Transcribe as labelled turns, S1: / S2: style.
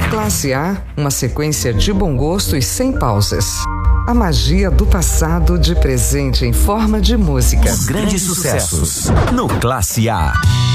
S1: Classe A, uma sequência de bom gosto e sem pausas. A magia do passado de presente em forma de música.
S2: Os grandes sucessos no Classe A.